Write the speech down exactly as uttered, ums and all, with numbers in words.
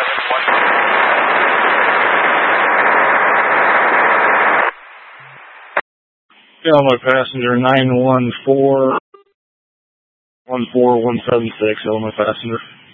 Illinois passenger nine one four one four one seven six, Illinois passenger.